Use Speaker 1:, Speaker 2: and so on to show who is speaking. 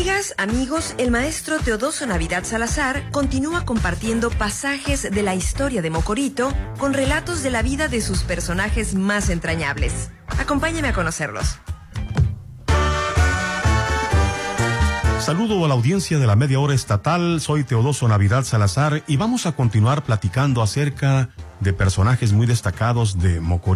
Speaker 1: Amigas, amigos, el maestro Teodoso Navidad Salazar continúa compartiendo pasajes de la historia de Mocorito con relatos de la vida de sus personajes más entrañables. Acompáñame a conocerlos.
Speaker 2: Saludo a la audiencia de la Media Hora Estatal, soy Teodoso Navidad Salazar y vamos a continuar platicando acerca de personajes muy destacados de Mocorito.